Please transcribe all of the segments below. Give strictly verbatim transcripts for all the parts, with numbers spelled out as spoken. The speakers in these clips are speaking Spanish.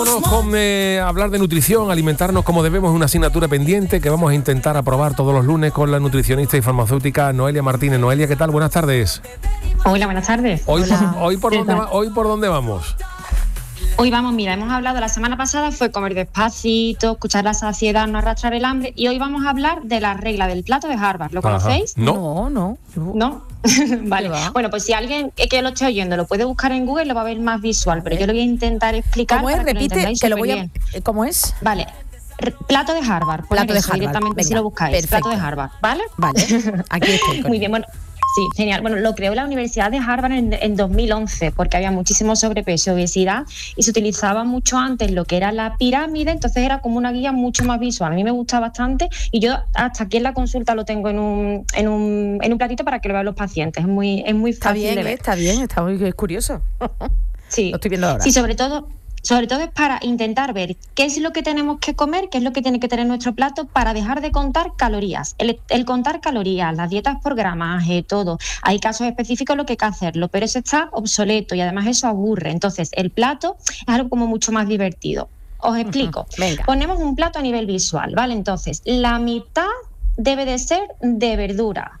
Con eh, hablar de nutrición, alimentarnos como debemos, es una asignatura pendiente que vamos a intentar aprobar todos los lunes con la nutricionista y farmacéutica Noelia Martínez. Noelia, ¿qué tal? Buenas tardes. Hola, buenas tardes. Hoy, Hola. Por, hoy, por, dónde va, hoy por dónde vamos. Hoy vamos, mira, hemos hablado, la semana pasada fue comer despacito, escuchar la saciedad, no arrastrar el hambre, y hoy vamos a hablar de la regla del plato de Harvard. ¿Lo conocéis? No, no. ¿No? ¿No? Vale. Bueno, pues si alguien que lo esté oyendo lo puede buscar en Google, lo va a ver más visual, pero yo lo voy a intentar explicar. ¿Cómo es? Para que Repite, lo que lo voy a... bien. ¿Cómo es? Vale. Plato de Harvard. Plato de Harvard. Directamente. Venga, si lo buscáis. Perfecto. Plato de Harvard, ¿vale? Vale. Aquí estoy. Muy bien, bueno. Sí, genial. Bueno, lo creó la Universidad de Harvard en, en dos mil once porque había muchísimo sobrepeso y obesidad y se utilizaba mucho antes lo que era la pirámide, entonces era como una guía mucho más visual. A mí me gusta bastante y yo hasta aquí en la consulta lo tengo en un, en un, en un platito para que lo vean los pacientes. Es muy, es muy fácil está bien, de ver. Está bien, está muy es curioso. Sí. Lo estoy viendo ahora. Sí, sobre todo... Sobre todo es para intentar ver qué es lo que tenemos que comer, qué es lo que tiene que tener nuestro plato para dejar de contar calorías. El, el contar calorías, las dietas por gramaje, todo. Hay casos específicos en lo que hay que hacerlo, pero eso está obsoleto y además eso aburre. Entonces, el plato es algo como mucho más divertido. Os explico. Uh-huh. Venga. Ponemos un plato a nivel visual, ¿vale? Entonces, la mitad debe de ser de verdura.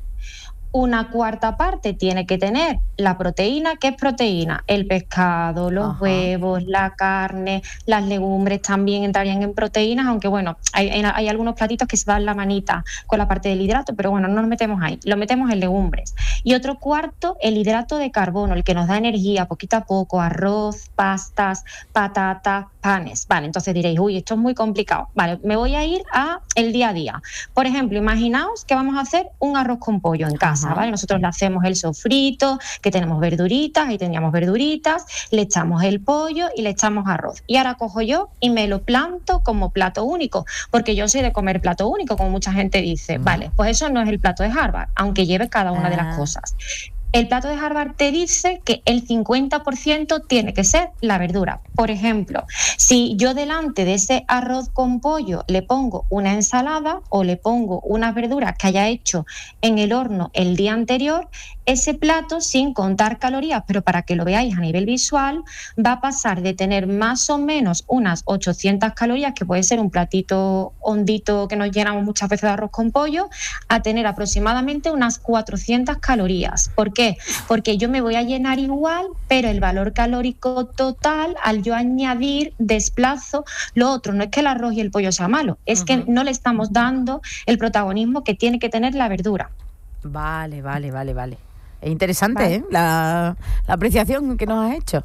Una cuarta parte tiene que tener la proteína. ¿Qué es proteína? El pescado, los Ajá. huevos, la carne, las legumbres también entrarían en proteínas, aunque bueno, hay, hay algunos platitos que se dan la manita con la parte del hidrato, pero bueno, no nos metemos ahí, lo metemos en legumbres. Y otro cuarto, el hidrato de carbono, el que nos da energía poquito a poco, arroz, pastas, patatas, panes. Vale, entonces diréis, uy, esto es muy complicado. Vale, me voy a ir a el día a día. Por ejemplo, imaginaos que vamos a hacer un arroz con pollo en casa. ¿Vale? Nosotros le hacemos el sofrito, que tenemos verduritas, ahí teníamos verduritas, le echamos el pollo y le echamos arroz. Y ahora cojo yo y me lo planto como plato único, porque yo soy de comer plato único, como mucha gente dice. Uh-huh. Vale, pues eso no es el plato de Harvard, aunque lleve cada una uh-huh. de las cosas. El plato de Harvard te dice que el cincuenta por ciento tiene que ser la verdura. Por ejemplo, si yo delante de ese arroz con pollo le pongo una ensalada o le pongo unas verduras que haya hecho en el horno el día anterior, ese plato, sin contar calorías, pero para que lo veáis a nivel visual, va a pasar de tener más o menos unas ochocientas calorías, que puede ser un platito hondito que nos llenamos muchas veces de arroz con pollo, a tener aproximadamente unas cuatrocientas calorías. ¿Por qué? Porque yo me voy a llenar igual, pero el valor calórico total, al yo añadir, desplazo lo otro. No es que el arroz y el pollo sea malo, es uh-huh. que no le estamos dando el protagonismo que tiene que tener la verdura. Vale, vale, vale, vale. Es interesante, vale. ¿eh? La, la apreciación que nos has hecho.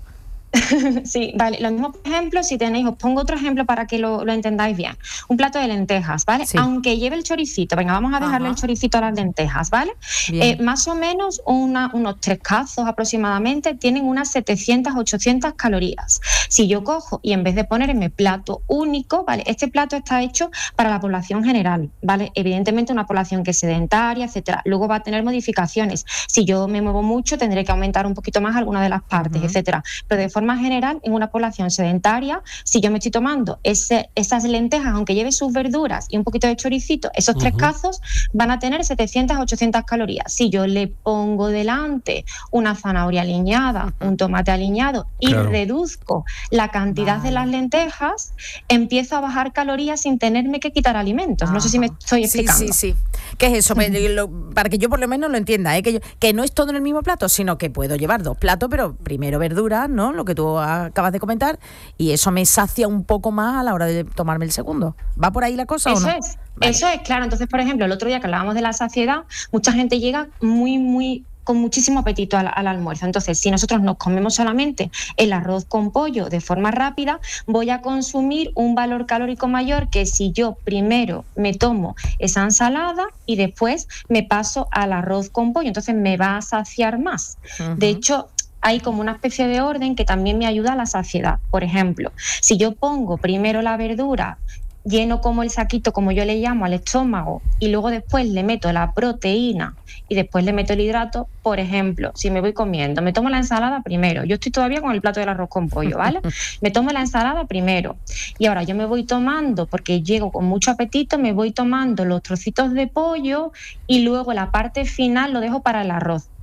Sí, vale. Lo mismo, por ejemplo, si tenéis, os pongo otro ejemplo para que lo, lo entendáis bien. Un plato de lentejas, ¿vale? Sí. Aunque lleve el choricito, venga, vamos a dejarle Ajá. el choricito a las lentejas, ¿vale? Eh, más o menos una, unos tres cazos aproximadamente tienen unas setecientas, ochocientas calorías. Si yo cojo y en vez de ponerme plato único, ¿vale? Este plato está hecho para la población general, ¿vale? Evidentemente una población que es sedentaria, etcétera. Luego va a tener modificaciones. Si yo me muevo mucho, tendré que aumentar un poquito más alguna de las partes, uh-huh. etcétera. Pero de forma general, en una población sedentaria, si yo me estoy tomando ese, esas lentejas, aunque lleve sus verduras y un poquito de choricito, esos uh-huh. tres cazos van a tener setecientas, ochocientas calorías. Si yo le pongo delante una zanahoria aliñada, uh-huh. un tomate aliñado y claro. reduzco la cantidad vale. de las lentejas, empiezo a bajar calorías sin tenerme que quitar alimentos. Ajá. No sé si me estoy explicando. Sí, sí, sí. ¿Qué es eso? Uh-huh. Para que yo por lo menos lo entienda, ¿eh? que, yo, que no es todo en el mismo plato, sino que puedo llevar dos platos, pero primero verduras, ¿no? Lo que tú acabas de comentar, y eso me sacia un poco más a la hora de tomarme el segundo. ¿Va por ahí la cosa eso o no? Es, vale. Eso es, claro. Entonces, por ejemplo, el otro día que hablábamos de la saciedad, mucha gente llega muy, muy con muchísimo apetito al, al almuerzo. Entonces, si nosotros nos comemos solamente el arroz con pollo de forma rápida, voy a consumir un valor calórico mayor que si yo primero me tomo esa ensalada y después me paso al arroz con pollo. Entonces, me va a saciar más. Uh-huh. De hecho, hay como una especie de orden que también me ayuda a la saciedad. Por ejemplo, si yo pongo primero la verdura, lleno como el saquito, como yo le llamo, al estómago, y luego después le meto la proteína y después le meto el hidrato, por ejemplo, si me voy comiendo, me tomo la ensalada primero, yo estoy todavía con el plato del arroz con pollo, ¿vale? Me tomo la ensalada primero y ahora yo me voy tomando, porque llego con mucho apetito, me voy tomando los trocitos de pollo y luego la parte final lo dejo para el arroz.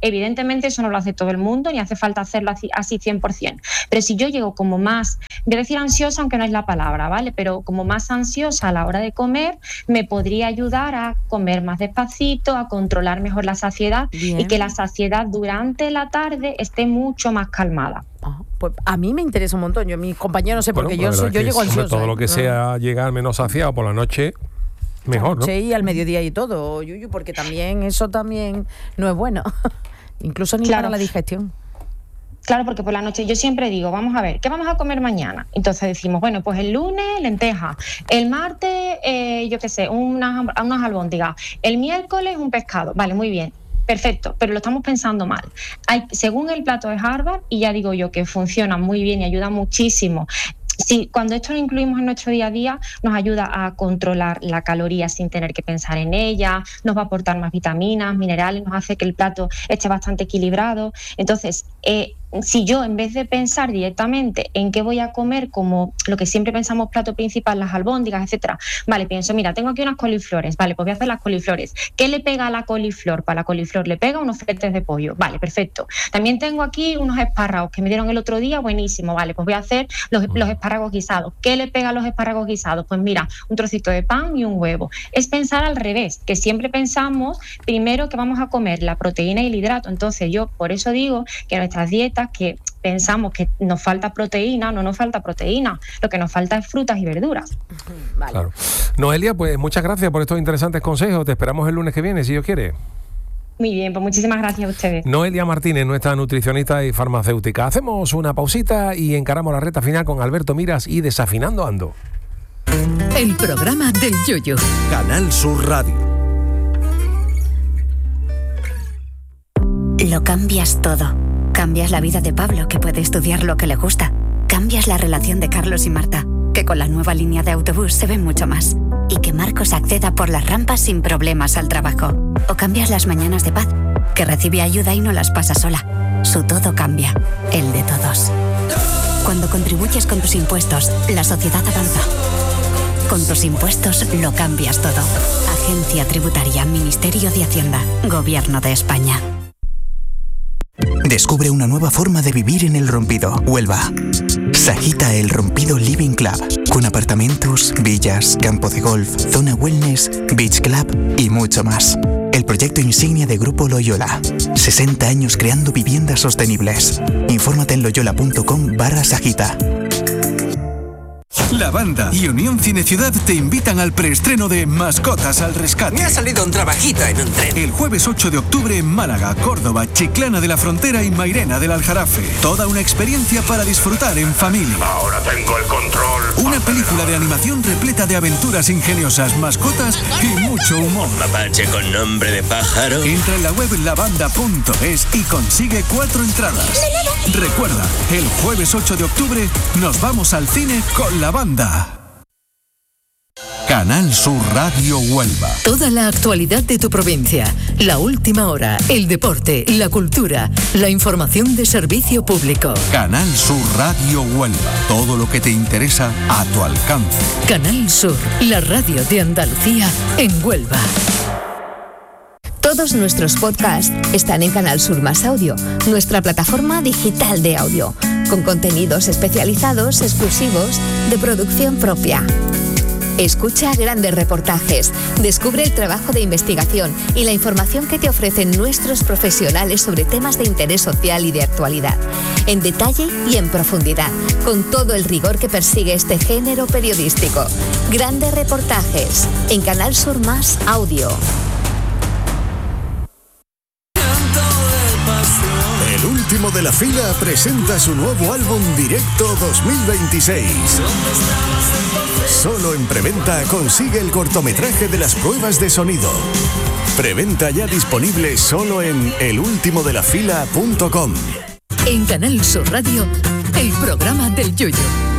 Evidentemente eso no lo hace todo el mundo, ni hace falta hacerlo así, así cien por ciento. Pero si yo llego como más, voy a decir ansiosa, aunque no es la palabra, ¿vale? Pero como más ansiosa a la hora de comer, me podría ayudar a comer más despacito, a controlar mejor la saciedad. Bien. Y que la saciedad durante la tarde esté mucho más calmada. Oh, pues a mí me interesa un montón. Yo, mis compañeros, no sé, porque bueno, yo, soy, yo llego ansiosa. Todo lo que sea llegar menos saciado por la noche, mejor, ¿no? Sí, al mediodía y todo, Yuyu, porque también eso también no es bueno. Incluso ni claro. para la digestión. Claro, porque por la noche yo siempre digo, vamos a ver, ¿qué vamos a comer mañana? Entonces decimos, bueno, pues el lunes lentejas, el martes, eh, yo qué sé, unas, unas albóndigas, el miércoles un pescado. Vale, muy bien. Perfecto, pero lo estamos pensando mal. Hay, según el plato de Harvard, y ya digo yo que funciona muy bien y ayuda muchísimo. Sí, cuando esto lo incluimos en nuestro día a día, nos ayuda a controlar la caloría sin tener que pensar en ella, nos va a aportar más vitaminas, minerales, nos hace que el plato esté bastante equilibrado. Entonces, eh, si yo en vez de pensar directamente en qué voy a comer, como lo que siempre pensamos plato principal, las albóndigas, etcétera, vale, pienso, mira, tengo aquí unas coliflores, vale, pues voy a hacer las coliflores. ¿Qué le pega a la coliflor? Para la coliflor le pega unos filetes de pollo, vale, perfecto. También tengo aquí unos espárragos que me dieron el otro día, buenísimo, vale, pues voy a hacer los, los espárragos guisados. ¿Qué le pega a los espárragos guisados? Pues mira, un trocito de pan y un huevo. Es pensar al revés, que siempre pensamos primero que vamos a comer la proteína y el hidrato. Entonces yo por eso digo que nuestras dietas, que pensamos que nos falta proteína, no nos falta proteína, lo que nos falta es frutas y verduras. Vale. Claro. Noelia, pues muchas gracias por estos interesantes consejos, te esperamos el lunes que viene, si Dios quiere. Muy bien, pues muchísimas gracias a ustedes. Noelia Martínez, nuestra nutricionista y farmacéutica. Hacemos una pausita y encaramos la recta final con Alberto Miras y Desafinando Ando. El programa del Yoyo. Canal Sur Radio. Lo cambias todo. Cambias la vida de Pablo, que puede estudiar lo que le gusta. Cambias la relación de Carlos y Marta, que con la nueva línea de autobús se ven mucho más. Y que Marcos acceda por las rampas sin problemas al trabajo. O cambias las mañanas de Paz, que recibe ayuda y no las pasa sola. Su todo cambia, el de todos. Cuando contribuyes con tus impuestos, la sociedad avanza. Con tus impuestos lo cambias todo. Agencia Tributaria, Ministerio de Hacienda, Gobierno de España. Descubre una nueva forma de vivir en El Rompido, Huelva. Sajita El Rompido Living Club, con apartamentos, villas, campo de golf, zona wellness, beach club y mucho más. El proyecto insignia de Grupo Loyola. sesenta años creando viviendas sostenibles. Infórmate en loyola.com barra Sajita. La Banda y Unión Cine Ciudad te invitan al preestreno de Mascotas al Rescate. Me ha salido un trabajito en un tren. El jueves ocho de octubre en Málaga, Córdoba, Chiclana de la Frontera y Mairena del Aljarafe. Toda una experiencia para disfrutar en familia. Ahora tengo el control. Una película de animación repleta de aventuras ingeniosas, mascotas y mucho humor. Mapache con nombre de pájaro. Entra en la web lavanda punto es y consigue cuatro entradas. Recuerda, el jueves ocho de octubre nos vamos al cine con La Banda. Canal Sur Radio Huelva. Toda la actualidad de tu provincia, la última hora, el deporte, la cultura, la información de servicio público. Canal Sur Radio Huelva. Todo lo que te interesa a tu alcance. Canal Sur, la radio de Andalucía en Huelva. Todos nuestros podcasts están en Canal Sur Más Audio, nuestra plataforma digital de audio, con contenidos especializados, exclusivos, de producción propia. Escucha grandes reportajes, descubre el trabajo de investigación y la información que te ofrecen nuestros profesionales sobre temas de interés social y de actualidad, en detalle y en profundidad, con todo el rigor que persigue este género periodístico. Grandes reportajes en Canal Sur Más Audio. El último de la fila presenta su nuevo álbum Directo dos mil veintiséis. Solo en preventa consigue el cortometraje de las pruebas de sonido. Preventa ya disponible solo en el último de la fila punto com. En Canal Sur Radio, el programa del Yoyo.